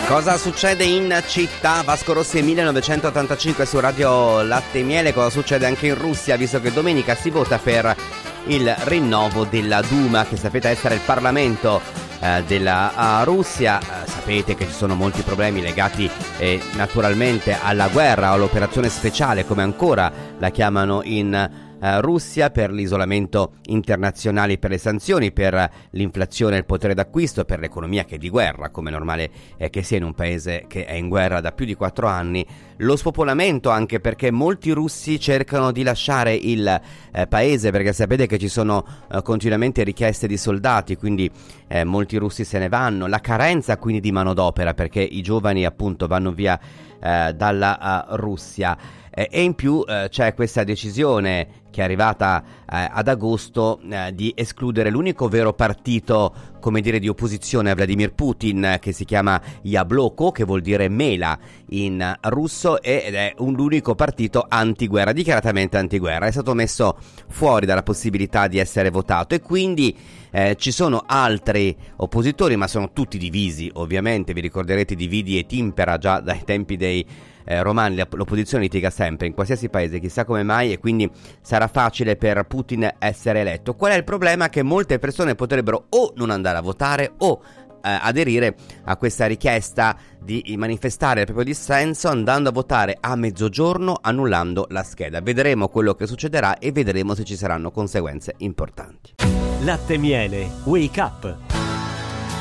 Cosa succede in città? Vasco Rossi 1985 su Radio Latte e Miele. Cosa succede anche in Russia, visto che domenica si vota per il rinnovo della Duma, che sapete essere il Parlamento della Russia. Sapete che ci sono molti problemi legati naturalmente alla guerra, all'operazione speciale, come ancora la chiamano in Russia, per l'isolamento internazionale, per le sanzioni, per l'inflazione e il potere d'acquisto, per l'economia che è di guerra, come normale che sia in un paese che è in guerra da più di 4 anni, lo spopolamento, anche perché molti russi cercano di lasciare il paese, perché sapete che ci sono continuamente richieste di soldati, quindi molti russi se ne vanno, la carenza quindi di manodopera, perché i giovani appunto vanno via dalla Russia. E in più c'è questa decisione che è arrivata ad agosto di escludere l'unico vero partito, come dire, di opposizione a Vladimir Putin, che si chiama Yabloko, che vuol dire mela in russo, ed è l'unico partito antiguerra, dichiaratamente antiguerra. È stato messo fuori dalla possibilità di essere votato, e quindi ci sono altri oppositori, ma sono tutti divisi, ovviamente. Vi ricorderete Dividi et Impera già dai tempi dei romani. L'opposizione litiga sempre in qualsiasi paese, chissà come mai, e quindi sarà facile per Putin essere eletto. Qual è il problema? Che molte persone potrebbero o non andare a votare o aderire a questa richiesta di manifestare il proprio dissenso andando a votare a mezzogiorno, annullando la scheda. Vedremo quello che succederà e vedremo se ci saranno conseguenze importanti. Latte e Miele, Wake Up.